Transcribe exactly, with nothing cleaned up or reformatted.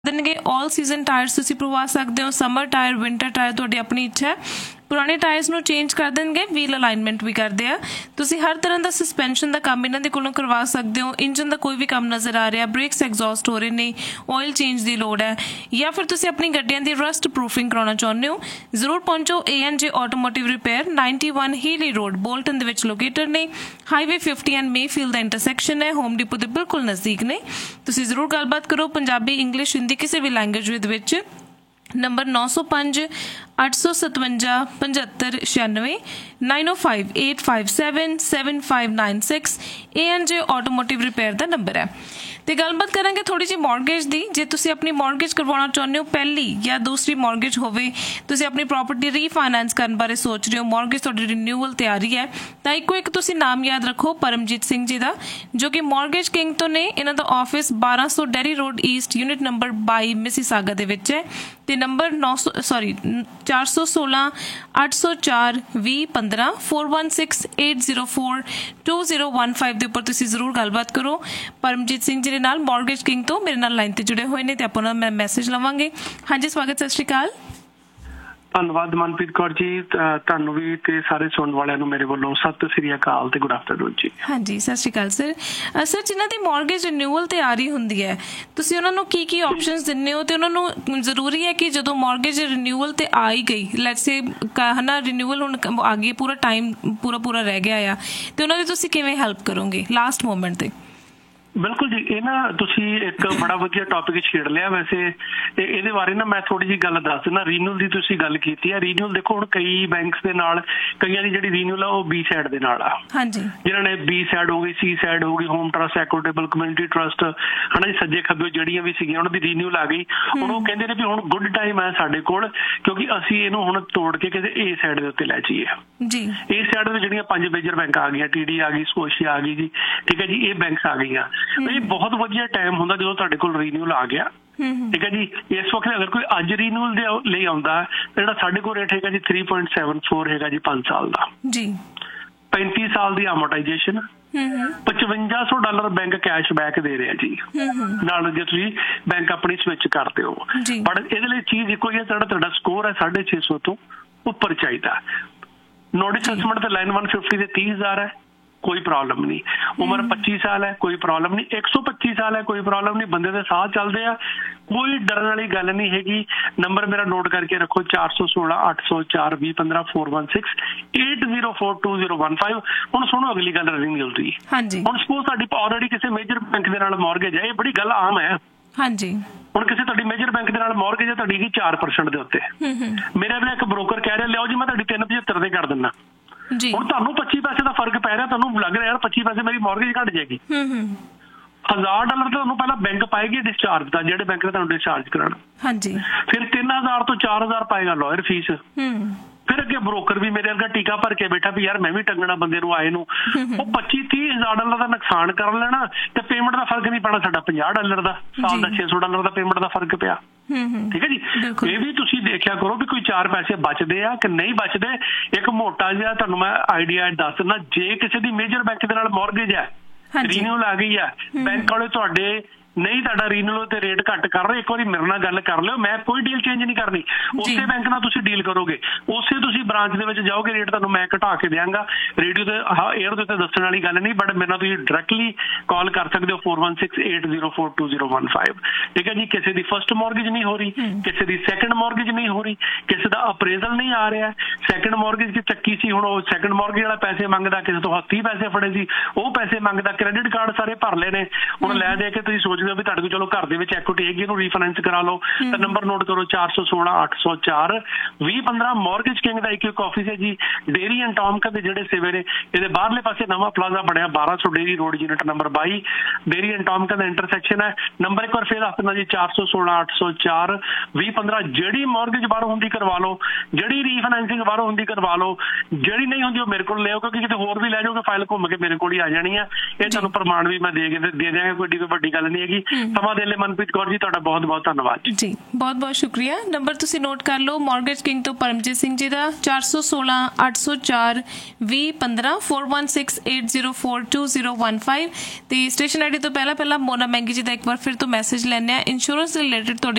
ਦੇਣਗੇ। All season tyres ਤੁਸੀਂ ਪਵਾ ਸਕਦੇ ਹੋ, ਸਮਰ ਟਾਇਰ, ਵਿੰਟਰ ਟਾਇਰ ਤੁਹਾਡੀ ਆਪਣੀ ਇੱਛਾ ਹੈ। ਪੁਰਾਣੇ ਟਾਇਰਸ ਨੂੰ ਚੇਂਜ ਕਰ ਦੇਣਗੇ, ਵੀਲ ਅਲਾਈਨਮੈਂਟ ਵੀ ਕਰਦੇ ਆ। ਤੁਸੀਂ ਹਰ ਤਰ੍ਹਾਂ ਦਾ ਸਸਪੈਂਸ਼ਨ ਦਾ ਕੰਮ ਇਹਨਾਂ ਦੇ ਕੋਲੋਂ ਕਰਵਾ ਸਕਦੇ ਹੋ। ਇੰਜਨ ਦਾ ਕੋਈ ਵੀ ਕੰਮ ਨਜ਼ਰ ਆ ਰਿਹਾ, ਬ੍ਰੇਕਸ ਐਗਜ਼ੌਸਟ ਹੋ ਰਹੇ ਨੇ, ਆਇਲ ਚੇਂਜ ਦੀ ਲੋੜ ਹੈ, ਜਾਂ ਫਿਰ ਤੁਸੀਂ ਆਪਣੀ ਗੱਡੀਆਂ ਦੀ ਰਸਟ ਪ੍ਰੂਫਿੰਗ ਕਰਾਉਣਾ ਚਾਹੁੰਦੇ ਹੋ, ਜ਼ਰੂਰ ਪਹੁੰਚੋ ਏ ਐਂਡ ਜੇ automotive repair, ninety one ਹੀਲੀ road, Bolton ਦੇ ਵਿੱਚ ਲੋਕੇਟਡ ਨੇ। Highway fifty and Mayfield the intersection ਹੈ, ਹੋਮ ਡਿਪੋ ਦੇ ਬਿਲਕੁਲ ਨਜ਼ਦੀਕ ਨੇ। ਤੁਸੀਂ ਜ਼ਰੂਰ ਗੱਲਬਾਤ ਕਰੋ, ਪੰਜਾਬੀ, ਇੰਗਲਿਸ਼, ਹਿੰਦੀ, ਕਿਸੇ ਵੀ ਲੈਂਗੁਏਜ ਦੇ ਵਿੱਚ। ਨੰਬਰ ਨੌ ਸੌ ਪੰਜ ਅੱਠ ਸੌ ਸਤਵੰਜਾ ਪਝੱਤਰ ਛਿਆਨਵੇਂ, nine O five eight five seven seven five nine six A and ਜੇ ਆਟੋਮੋਟਿਵ ਰਿਪੇਅਰ ਦਾ ਨੰਬਰ ਹੈ। ਤੇ ਗੱਲਬਾਤ ਕਰਾਂਗੇ ਥੋੜੀ ਜਿਹੀ ਮੌਰਗੇਜ ਦੀ। ਜੇ ਤੁਸੀਂ ਆਪਣੀ ਮੌਰਗੇਜ ਕਰਵਾਉਣਾ ਚਾਹੁੰਦੇ ਹੋ, ਪਹਿਲੀ ਜਾਂ ਦੂਸਰੀ ਮੌਰਗੇਜ ਹੋਵੇ, ਤੁਸੀਂ ਆਪਣੀ ਪ੍ਰੋਪਰਟੀ ਰੀਫਾਈਨੈਂਸ ਕਰਨ ਬਾਰੇ ਸੋਚ ਰਹੇ ਹੋ, ਮੌਰਗੇਜ ਤੁਹਾਡੀ ਰਿਨਿਊਅਲ ਤਿਆਰੀ ਹੈ, ਤਾਂ ਇੱਕੋ ਇੱਕ ਤੁਸੀਂ ਨਾਮ ਯਾਦ ਰੱਖੋ, ਪਰਮਜੀਤ ਸਿੰਘ ਜੀ ਦਾ, ਜੋ ਕਿ ਮੌਰਗੇਜ ਕਿੰਗ ਤੋਂ ਨੇ। ਇਹਨਾਂ ਦਾ ਆਫਿਸ ਬਾਰਾਂ ਸੌ dairy road East, unit number ਬਾਈ, ਮਿਸੀਸਾਗਾ ਦੇ ਵਿੱਚ ਹੈ। ਤੇ ਨੰਬਰ ਨੌ ਸੌ ਸੌਰੀ ਚਾਰ ਸੌ ਸੋਲਾਂ ਅੱਠ ਸੌ ਚਾਰ ਵੀਹ ਪੰਦਰਾਂ four one six eight zero four two zero one five ਦੇ ਉੱਪਰ ਤੁਸੀਂ ਜ਼ਰੂਰ ਗੱਲਬਾਤ ਕਰੋ ਪਰਮਜੀਤ ਸਿੰਘ ਜੀ ਦੇ ਨਾਲ, ਮੌਰਗੇਜ ਕਿੰਗ ਤੋਂ ਮੇਰੇ ਨਾਲ ਲਾਈਨ ਤੇ ਜੁੜੇ ਹੋਏ ਨੇ, ਤੇ ਆਪਾਂ ਉਹਨਾਂ ਦਾ ਮੈਂ ਮੈਸੇਜ ਲਵਾਂਗੇ। ਹਾਂਜੀ, ਸਵਾਗਤ, ਸਤਿ ਸ਼੍ਰੀ ਅਕਾਲ। ਧੰਨਵਾਦ ਮਨਪ੍ਰੀਤ ਕੌਰ ਜੀ, ਤੁਹਾਨੂੰ ਵੀ ਤੇ ਸਾਰੇ ਸੁਣਨ ਵਾਲਿਆਂ ਨੂੰ ਮੇਰੇ ਵੱਲੋਂ ਸਤਿ ਸ੍ਰੀ ਅਕਾਲ ਤੇ ਗੁੱਡ ਆਫਟਰਨੂਨ ਜੀ। ਹਾਂਜੀ, ਸਤਿ ਸ਼੍ਰੀ ਅਕਾਲ ਸਰ। ਸਰ, ਜਿਨ੍ਹਾਂ ਦੀ ਮੌਰਗੇਜ ਰਿਨਿਊਅਲ ਤੇ ਆ ਰਹੀ ਹੁੰਦੀ ਹੈ, ਤੁਸੀਂ ਉਹਨਾਂ ਨੂੰ ਕੀ ਕੀ ਆਪਸ਼ਨਸ ਦਿੰਦੇ ਹੋ, ਤੇ ਉਹਨਾਂ ਨੂੰ ਜ਼ਰੂਰੀ ਹੈ ਕਿ ਜਦੋਂ ਮੌਰਗੇਜ ਰਿਨਿਊਅਲ ਤੇ ਆ ਹੀ ਗਈ, ਲੈਟਸ ਸੇ ਹੈ ਨਾ, ਰਿਨਿਊਅਲ ਹੁਣ ਆ ਗਈ, ਪੂਰਾ ਟਾਈਮ ਪੂਰਾ ਪੂਰਾ ਰਹਿ ਗਿਆ ਆ, ਤੇ ਉਹਨਾਂ ਦੀ ਤੁਸੀਂ ਕਿਵੇਂ ਹੈਲਪ ਕਰੋਗੇ ਲਾਸਟ ਮੂਮੈਂਟ ਤੇ? ਬਿਲਕੁਲ ਜੀ, ਇਹ ਨਾ ਤੁਸੀਂ ਇੱਕ ਬੜਾ ਵਧੀਆ ਟੌਪਿਕ ਛੇੜ ਲਿਆ। ਵੈਸੇ ਇਹਦੇ ਬਾਰੇ ਨਾ ਮੈਂ ਥੋੜੀ ਜਿਹੀ ਗੱਲ ਦੱਸ ਦਿੰਦਾ। ਰੀਨਿਊਅਲ ਦੀ ਤੁਸੀਂ ਗੱਲ ਕੀਤੀ ਹੈ। ਰੀਨਿਊਅਲ ਦੇਖੋ, ਹੁਣ ਕਈ ਬੈਂਕਸ ਦੇ ਨਾਲ, ਕਈਆਂ ਦੀ ਜਿਹੜੀ ਰੀਨਿਊਅਲ ਆ ਉਹ ਬੀ ਸਾਈਡ ਦੇ ਨਾਲ ਆ। ਹਾਂਜੀ, ਜਿਹਨਾਂ ਨੇ ਬੀ ਸਾਈਡ ਹੋ ਗਈ, ਸੀ ਸਾਈਡ ਹੋ ਗਈ, ਹੋਮ ਟਰਸਟ, ਐਕੁਇਟੇਬਲ, ਕਮਿਊਨਿਟੀ ਟਰਸਟ, ਹਨਾ ਜੀ, ਸੱਜੇ ਖੱਬੇ ਜਿਹੜੀਆਂ ਵੀ ਸੀਗੀਆਂ ਉਹਨਾਂ ਦੀ ਰੀਨਿਊਅਲ ਆ ਗਈ। ਹੁਣ ਉਹ ਕਹਿੰਦੇ ਨੇ ਵੀ ਹੁਣ ਗੁੱਡ ਟਾਈਮ ਹੈ ਸਾਡੇ ਕੋਲ, ਕਿਉਂਕਿ ਅਸੀਂ ਇਹਨੂੰ ਹੁਣ ਤੋੜ ਕੇ ਕਿਸੇ ਏ ਸਾਈਡ ਦੇ ਉੱਤੇ ਲੈ ਜਾਈਏ ਜੀ। ਏ ਸਾਈਡ ਦੇ ਜਿਹੜੀਆਂ ਪੰਜ ਮੇਜਰ ਬੈਂਕ ਆ ਗਈਆਂ, ਟੀ ਡੀ ਆ ਗਈ, ਸਕੋਸ਼ੀਆ ਆ ਗਈ ਜੀ, ਠੀਕ ਹੈ ਜੀ, ਇਹ ਬੈਂਕਸ ਆ ਗਈਆਂ। ਇਹ ਬਹੁਤ ਵਧੀਆ ਟਾਈਮ ਹੁੰਦਾ ਜਦੋਂ ਤੁਹਾਡੇ ਕੋਲ ਰੀਨਿਊਅਲ ਆ ਗਿਆ, ਠੀਕ ਹੈ ਜੀ। ਇਸ ਵਕਤ ਅਗਰ ਕੋਈ ਅੱਜ ਰੀਨਿਊਅਲ ਦੇ ਲਈ ਆਉਂਦਾ, ਜਿਹੜਾ ਸਾਡੇ ਕੋਲ ਰੇਟ ਹੈਗਾ ਜੀ ਥ੍ਰੀ ਪੁਆਇੰਟ ਸੈਵਨ ਫੋਰ ਹੈਗਾ ਜੀ, ਪੰਜ ਸਾਲ ਦਾ ਜੀ, ਪੈਂਤੀ ਸਾਲ ਦੀ ਅਮੋਰਟਾਈਜੇਸ਼ਨ, ਪਚਵੰਜਾ ਸੌ ਡਾਲਰ ਬੈਂਕ ਕੈਸ਼ ਬੈਕ ਦੇ ਰਿਹਾ ਜੀ ਨਾਲ, ਜੇ ਤੁਸੀਂ ਬੈਂਕ ਆਪਣੀ ਸਵਿਚ ਕਰਦੇ ਹੋ। ਪਰ ਇਹਦੇ ਲਈ ਚੀਜ਼ ਇੱਕੋ ਹੀ ਹੈ, ਜਿਹੜਾ ਤੁਹਾਡਾ ਸਕੋਰ ਹੈ ਸਾਢੇ ਛੇ ਸੌ ਤੋਂ ਉੱਪਰ ਚਾਹੀਦਾ। ਨੋਟਿਸ ਅਸੈਸਮੈਂਟ ਤੇ ਲਾਈਨ ਵਨ ਫਿਫਟੀ ਦੇ ਤੀਹ ਹਜ਼ਾਰ ਹੈ, ਕੋਈ ਪ੍ਰੋਬਲਮ ਨਹੀਂ। ਉਮਰ ਪੱਚੀ ਸਾਲ ਹੈ, ਕੋਈ ਪ੍ਰੋਬਲਮ ਨਹੀਂ। ਇੱਕ ਸੌ ਪੱਚੀ ਸਾਲ ਹੈ, ਕੋਈ ਪ੍ਰੋਬਲਮ ਨਹੀਂ। ਬੰਦੇ ਦੇ ਸਾਹ ਚੱਲਦੇ ਆ, ਕੋਈ ਡਰਨ ਵਾਲੀ ਗੱਲ ਨਹੀਂ ਹੈਗੀ। ਨੰਬਰ ਮੇਰਾ ਨੋਟ ਕਰਕੇ ਰੱਖੋ, ਚਾਰ ਸੌ ਸੋਲਾਂ ਅੱਠ ਸੌ ਚਾਰ ਵੀਹ ਪੰਦਰਾਂ four one six eight zero four two zero one five. ਹੁਣ ਸੁਣੋ ਅਗਲੀ ਗੱਲ ਰਿਨਿਊਅਲ ਦੀ। ਹੁਣ ਸਪੋਜ਼ ਸਾਡੀ ਆਲਰੇਡੀ ਕਿਸੇ ਮੇਜਰ ਬੈਂਕ ਦੇ ਨਾਲ ਮੌਰਗੇਜ ਹੈ, ਇਹ ਬੜੀ ਗੱਲ ਆਮ ਹੈ। ਹਾਂਜੀ, ਹੁਣ ਕਿਸੇ ਤੁਹਾਡੀ ਮੇਜਰ ਬੈਂਕ ਦੇ ਨਾਲ ਮੌਰਗੇਜ ਹੈ ਤੁਹਾਡੀ ਚਾਰ ਪਰਸੈਂਟ ਦੇ ਉੱਤੇ, ਮੇਰੇ ਨਾਲ ਇੱਕ ਬ੍ਰੋਕਰ ਕਹਿ ਰਿਹਾ ਲਿਆਓ ਜੀ ਮੈਂ ਤੁਹਾਡੀ ਤਿੰਨ ਪਝੱਤਰ ਦੇ ਕਰ ਦਿੰਦਾ। ਹੁਣ ਤੁਹਾਨੂੰ ਪੱਚੀ ਪੈਸੇ ਦਾ ਫਰਕ ਪੈ ਰਿਹਾ, ਤੁਹਾਨੂੰ ਲੱਗ ਰਿਹਾ ਯਾਰ ਪੱਚੀ ਪੈਸੇ ਮੇਰੀ ਮੌਰਗੇਜ ਘੱਟ ਜਾਏਗੀ। ਹਜ਼ਾਰ ਡਾਲਰ ਤਾਂ ਤੁਹਾਨੂੰ ਪਹਿਲਾਂ ਬੈਂਕ ਪਾਏਗੀ ਡਿਸਚਾਰਜ ਦਾ, ਜਿਹੜੇ ਬੈਂਕ ਨੇ ਤੁਹਾਨੂੰ ਡਿਸਚਾਰਜ ਕਰਾਉਣਾ। ਹਾਂਜੀ, ਫਿਰ ਤਿੰਨ ਹਜ਼ਾਰ ਤੋਂ ਚਾਰ ਹਜ਼ਾਰ ਪਾਏਗਾ ਲਾਇਰ ਫੀਸ। ਫਿਰ ਅੱਗੇ ਬ੍ਰੋਕਰ ਵੀ ਮੇਰੇ ਵਰਗਾ ਟੀਕਾ ਭਰ ਕੇ ਬੈਠਾ ਵੀ ਯਾਰ ਮੈਂ ਵੀ ਟੰਗਣਾ ਬੰਦੇ ਨੂੰ ਆਏ ਨੂੰ, ਉਹ ਪੱਚੀ ਤੀਹ ਹਜ਼ਾਰ ਡਾਲਰ ਦਾ ਨੁਕਸਾਨ ਕਰ ਲੈਣਾ, ਤੇ ਪੇਮੈਂਟ ਦਾ ਫਰਕ ਨਹੀਂ ਪੈਣਾ ਸਾਡਾ ਪੰਜਾਹ ਡਾਲਰ ਦਾ, ਸਾਲ ਦਾ ਛੇ ਸੌ ਡਾਲਰ ਦਾ ਪੇਮੈਂਟ ਦਾ ਫਰਕ ਪਿਆ। ਠੀਕ ਹੈ ਜੀ, ਇਹ ਵੀ ਤੁਸੀਂ ਦੇਖਿਆ ਕਰੋ ਵੀ ਕੋਈ ਚਾਰ ਪੈਸੇ ਬਚਦੇ ਆ ਕਿ ਨਹੀਂ ਬਚਦੇ। ਇੱਕ ਮੋਟਾ ਜਿਹਾ ਤੁਹਾਨੂੰ ਮੈਂ ਆਈਡੀਆ ਦੱਸ ਦਿੰਦਾ, ਜੇ ਕਿਸੇ ਦੀ ਮੇਜਰ ਬੈਂਕ ਦੇ ਨਾਲ ਮੌਰਗੇਜ ਹੈ, ਰੀਨਿਊਅਲ ਆ ਗਈ ਹੈ, ਬੈਂਕ ਵਾਲੇ ਤੁਹਾਡੇ ਨਹੀਂ ਤੁਹਾਡਾ ਰੀਨਿਊਅਲ ਤੇ ਰੇਟ ਘੱਟ ਕਰ ਰਹੇ, ਇੱਕ ਵਾਰੀ ਮੇਰੇ ਨਾਲ ਗੱਲ ਕਰ ਲਿਓ, ਮੈਂ ਕੋਈ ਡੀਲ ਚੇਂਜ ਨਹੀਂ ਕਰਨੀ। ਉਸੇ ਬੈਂਕ ਨਾਲ ਤੁਸੀਂ ਡੀਲ ਕਰੋਗੇ, ਉਸੇ ਤੁਸੀਂ ਬ੍ਰਾਂਚ ਦੇ ਵਿੱਚ ਜਾਓਗੇ, ਰੇਟ ਤੁਹਾਨੂੰ ਮੈਂ ਘਟਾ ਕੇ ਦਿਆਂਗਾ। ਰੇਡੀਓ ਤੇ ਏਅਰ ਦੇ ਉੱਤੇ ਦੱਸਣ ਵਾਲੀ ਗੱਲ ਨਹੀਂ, ਬਟ ਮੇਰੇ ਨਾਲ ਤੁਸੀਂ ਡਾਇਰੈਕਟਲੀ ਕਾਲ ਕਰ ਸਕਦੇ ਹੋ four one six eight zero four two zero one five. ਠੀਕ ਹੈ ਜੀ, ਕਿਸੇ ਦੀ ਫਸਟ ਮੌਰਗੇਜ ਨਹੀਂ ਹੋ ਰਹੀ, ਕਿਸੇ ਦੀ ਸੈਕੰਡ ਮੌਰਗੇਜ ਨਹੀਂ ਹੋ ਰਹੀ, ਕਿਸੇ ਦਾ ਅਪਰੇਜ਼ਲ ਨਹੀਂ ਆ ਰਿਹਾ। ਸੈਕੰਡ ਮੌਰਗੇਜ ਕੀ ਚੱਕੀ ਸੀ, ਹੁਣ ਉਹ ਸੈਕੰਡ ਮੌਰਗੇਜ ਵਾਲਾ ਪੈਸੇ ਮੰਗਦਾ, ਕਿਸੇ ਤੋਂ ਹੱਥੀਂ ਪੈਸੇ ਫੜੇ ਸੀ ਉਹ ਪੈਸੇ ਮੰਗਦਾ, ਕ੍ਰੈਡਿਟ ਕਾਰਡ ਸਾਰੇ ਭਰ ਲਏ ਨੇ। ਹੁਣ ਲੈ ਦੇ ਕੇ ਤੁਸੀਂ ਸੋਚਦੇ ਹੋ ਵੀ ਤੁਹਾਡੇ ਕੋਲ ਚਲੋ ਘਰ ਦੇ ਵਿੱਚ ਐਕੁਇਟੀ ਹੈਗੀ, ਇਹਨੂੰ ਰੀਫਾਈਨੈਂਸ ਕਰਾ ਲਓ, ਤਾਂ ਨੰਬਰ ਨੋਟ ਕਰੋ ਚਾਰ ਸੌ ਸੋਲਾਂ ਅੱਠ ਸੌ ਚਾਰ ਵੀਹ ਪੰਦਰਾਂ। ਮੌਰਗੇਜ ਕਿੰਗ ਦਾ ਇੱਕ ਇੱਕ ਆਫਿਸ ਹੈ ਜੀ, ਡੇਰੀ ਐਂਡ ਟੌਮਕਾ ਦੇ ਜਿਹੜੇ ਸੇਵੇ ਨੇ। ਇਹਦੇ ਬਾਹਰਲੇ ਪਾਸੇ ਨਵਾਂ ਪਲਾਜ਼ਾ ਬਣਿਆ ਬਾਰਾਂ ਸੌ dairy road, unit number by, dairy and ਟੌਮਕਾ the intersection ਹੈ। ਨੰਬਰ ਇੱਕ ਵਾਰ ਫੇਰ ਦੱਸ ਦਿੰਦਾ ਜੀ, ਚਾਰ ਸੌ ਸੋਲਾਂ ਅੱਠ ਸੌ ਚਾਰ ਵੀਹ ਪੰਦਰਾਂ। ਜਿਹੜੀ ਮੌਰਗੇਜ ਬਾਹਰੋਂ ਹੁੰਦੀ ਕਰਵਾ ਲਓ, ਜਿਹੜੀ ਰੀਫਾਈਨੈਂਸਿੰਗ ਬਾਹਰੋਂ ਹੁੰਦੀ ਕਰਵਾ ਲਓ, ਜਿਹੜੀ ਨਹੀਂ ਹੁੰਦੀ ਉਹ ਮੇਰੇ ਕੋਲ ਲਿਆਓ, ਕਿਉਂਕਿ ਕਿਤੇ ਹੋਰ ਵੀ ਲੈ ਜਾਓਗੇ ਫਾਈਲ ਘੁੰਮ ਕੇ ਮੇਰੇ ਕੋਲ ਹੀ ਆ ਜਾਣੀ ਆ। ਇਹ ਤੁਹਾਨੂੰ ਪ੍ਰਮਾਣ ਵੀ ਮੈਂ ਦੇ ਦੇ ਦਿਆਂਗਾ, ਕੋਈ ਵੱਡੀ ਗੱਲ ਨਹੀਂ ਹੈਗੀ। ਜਾਏਗੀ। ਸਮਾਂ ਦੇਣ ਲਈ ਮਨਪ੍ਰੀਤ ਕੌਰ ਜੀ ਤੁਹਾਡਾ ਬਹੁਤ ਬਹੁਤ ਧੰਨਵਾਦ ਜੀ। ਬਹੁਤ ਬਹੁਤ ਸ਼ੁਕਰੀਆ। ਨੰਬਰ ਤੁਸੀਂ ਨੋਟ ਕਰ ਲਓ, ਮਾਰਗੇਜ ਕਿੰਗ ਤੋਂ ਪਰਮਜੀਤ ਸਿੰਘ ਜੀ ਦਾ ਚਾਰ ਸੌ ਸੋਲਾਂ ਅੱਠ ਸੌ ਚਾਰ ਵੀਹ ਪੰਦਰਾਂ four one six eight zero four two zero one five. ਤੇ ਸਟੇਸ਼ਨ ਆਈਡੀ ਤੋਂ ਪਹਿਲਾਂ ਪਹਿਲਾਂ ਮੋਨਾ ਮੈਂਗੀ ਜੀ ਦਾ ਇੱਕ ਵਾਰ ਫਿਰ ਤੋਂ ਮੈਸੇਜ ਲੈਣੇ ਆ। ਇੰਸ਼ੋਰੈਂਸ ਦੇ ਰਿਲੇਟਡ ਤੁਹਾਡੀ